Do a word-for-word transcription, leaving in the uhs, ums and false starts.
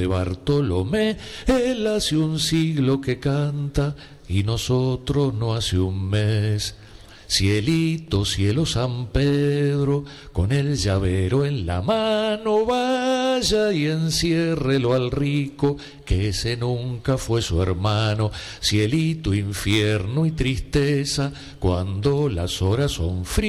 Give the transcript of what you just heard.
de Bartolomé, él hace un siglo que canta y nosotros no hace un mes. Cielito, cielo San Pedro, con el llavero en la mano, vaya y enciérrelo al rico, que ese nunca fue su hermano. Cielito, infierno y tristeza, cuando las horas son frías.